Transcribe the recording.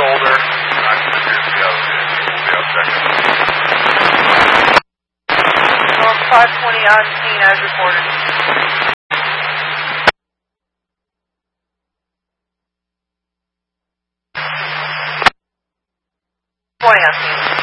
shoulder. I'm going to do the other second. North 520 on scene as reported. 20 on scene.